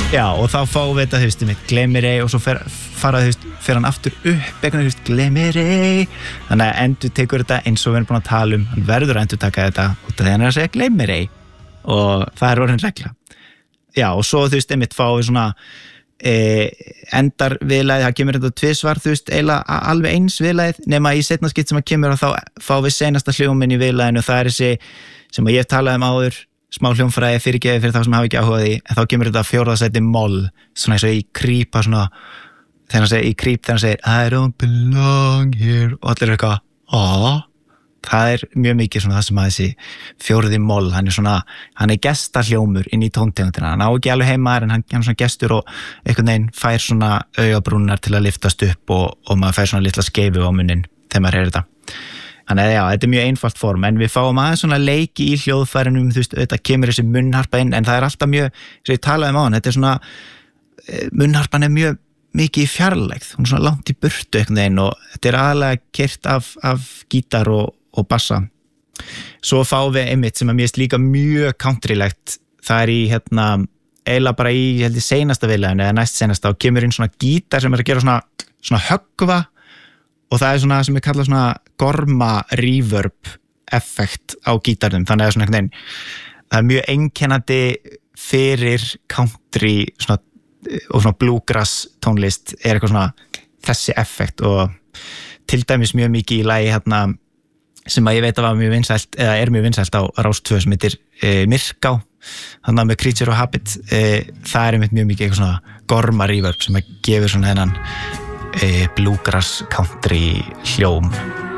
Já, og þá fáum við þetta, þú veist, með Glemirei og svo fer hann aftur upp eitthvað, þú veist, Glemirei. Þannig að endur tekur þetta eins og við erum búin að tala hann verður að endur taka þetta út af því hann að segja Glemirei og það orðin regla. Já, og svo, þú veist, einmitt fáum við svona endar viðlagið, það kemur þetta tvisvar, þú veist, eiginlega alveg eins viðlagið, nema í seinna skipt sem að kemur og þá fáum við seinasta hljóminn í viðlaginu og það þessi sem að ég talaði áður, smá hljómfræði fyrirgefi fyrir þá sem hafa ekki áhuga því, en þá kemur þetta fjórðasæti moll, svona eins og í creepa svona, þegar hann segir I don't belong here og allir eitthvað, það mjög mikið svona það sem að þessi fjórði moll, hann gestarhljómur inn í tóntegundina, hann á ekki alveg heima en hann svona gestur og einhvern veginn fær svona augabrúnar til að liftast upp og maður fær svona litla skeifu á munnin þegar maður heyrir þetta. Þannig að já, þetta mjög einfalt form, en við fáum aðeins svona leiki í hljóðfærinum, þú veist, þetta kemur þessi munnharpa inn, en það alltaf mjög, eins og ég talaði á hann, þetta svona, munnharpan mjög mikið í fjarlægð, hún svona langt í burtu einhvern veginn og þetta aðalega keyrt af gítar og bassa. Svo fáum við einmitt sem að mér líka mjög countrylegt, það í eiginlega bara í, ég held í seinasta viðlaginu eða næst seinasta og kemur inn svona gítar sem að gera svona höggva og það svona sem við kalla svona gorma reverb effekt á gítarnum, þannig að svona einhvern veginn það mjög einkennandi fyrir country svona, og svona bluegrass tónlist eitthvað svona þessi effekt og til dæmis mjög mikið í lagi sem að ég veit að var mjög vinsælt eða mjög vinsælt á Rás 2 sem heitir Myrká, þannig að með Creature of Habit það einmitt mjög mikið eitthvað svona gorma reverb sem að gefur svona þennan bluegrass country hljóm.